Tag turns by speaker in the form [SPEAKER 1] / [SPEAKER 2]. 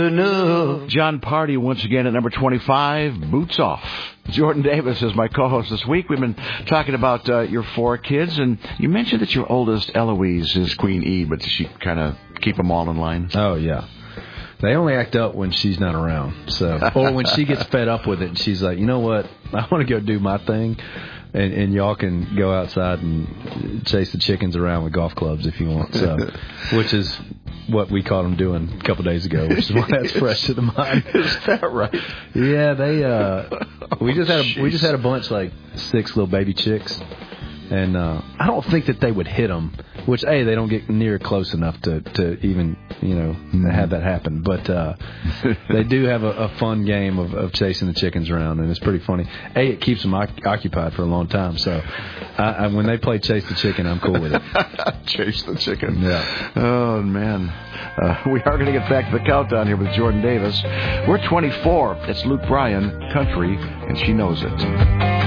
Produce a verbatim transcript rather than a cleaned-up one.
[SPEAKER 1] enough.
[SPEAKER 2] John Party once again at number twenty-five, Boots Off. Jordan Davis is my co-host this week. We've been talking about uh, your four kids, and you mentioned that your oldest, Eloise, is Queen E, but does she kind of keep them all in line?
[SPEAKER 3] Oh, yeah. They only act up when she's not around. So, or when she gets fed up with it and she's like, you know what, I want to go do my thing. And, and y'all can go outside and chase the chickens around with golf clubs if you want. So, which is what we caught them doing a couple days ago, which is why that's fresh to the mind.
[SPEAKER 2] Is that right?
[SPEAKER 3] Yeah, they. Uh, we just had a, we just had a bunch, like six little baby chicks, and uh, I don't think that they would hit them. Which, A, they don't get near close enough to, to even, you know, mm-hmm. have that happen. But uh, they do have a, a fun game of, of chasing the chickens around, and it's pretty funny. A, it keeps them o- occupied for a long time. So I, I, when they play Chase the Chicken, I'm cool with it.
[SPEAKER 2] Chase the Chicken.
[SPEAKER 3] Yeah.
[SPEAKER 2] Oh, man. Uh, we are going to get back to the countdown here with Jordan Davis. We're twenty-four. It's Luke Bryan, Country, and She Knows It.